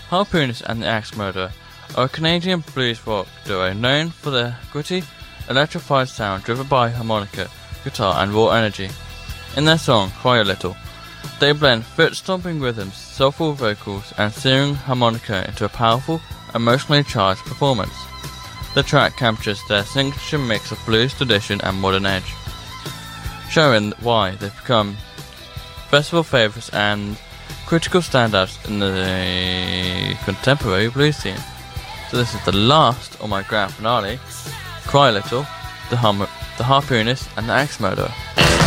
Harpoonist and the Axe Murderer are a Canadian blues rock duo known for their gritty, electrified sound driven by harmonica, guitar and raw energy. In their song Cry a Little, they blend foot-stomping rhythms, soulful vocals and searing harmonica into a powerful, emotionally charged performance. The track captures their signature mix of blues tradition and modern edge, showing why they've become festival favourites and critical standouts in the contemporary blues scene. So this is the last of my grand finale, Cry a Little, the Harpoonist and the Axe Murderer.